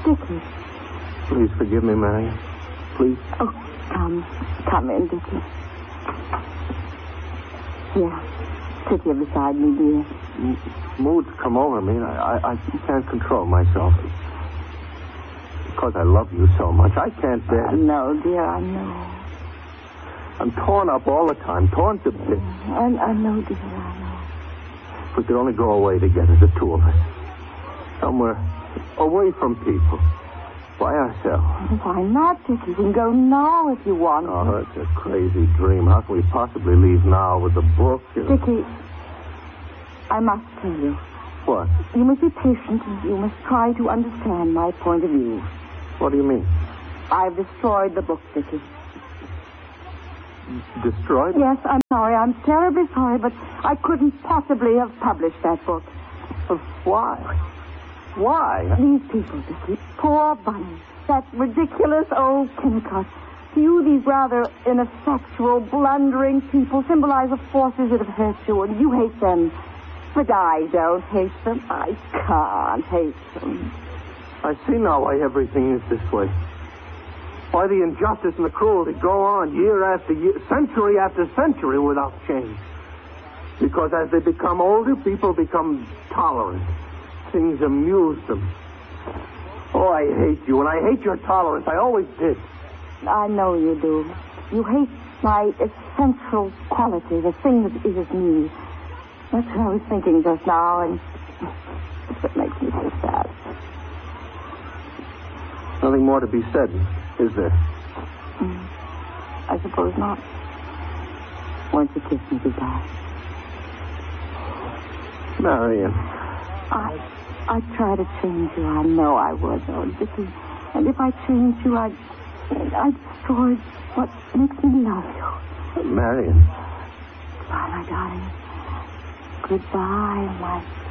Dickie. Please forgive me, Marion. Please. Oh, come in, Dickie. Yeah, sit here beside me, dear. Moods come over me, and I can't control myself. Because I love you so much, I can't bear it. I know, dear, I know. I'm torn up all the time, torn to bits. I know, dear, I know. If we could only go away together, the two of us. Somewhere away from people. By ourselves. Why not, Dickie? We can go now if you want. Oh, it's a crazy dream. How can we possibly leave now with the book? Dickie, I must tell you. What? You must be patient and you must try to understand my point of view. What do you mean? I've destroyed the book, Dickie. Destroyed? Yes, I'm sorry. I'm terribly sorry, but I couldn't possibly have published that book. But why? Why? These people, Dickie. Poor Bunny. That ridiculous old Kennicott. To you, these rather ineffectual, blundering people symbolize the forces that have hurt you, and you hate them. But I don't hate them. I can't hate them. I see now why everything is this way. Why the injustice and the cruelty go on year after year, century after century without change. Because as they become older, people become tolerant. Things amuse them. Oh, I hate you, and I hate your tolerance. I always did. I know you do. You hate my essential quality, the thing that is me. That's what I was thinking just now, and it's what makes me so sad. Nothing more to be said, is there? I suppose not. Won't you kiss me goodbye? Marion. I'd try to change you. I know I would, though, Dickie. And if I changed you, I'd destroy what makes me love you. Marion. Goodbye, my darling. Goodbye, my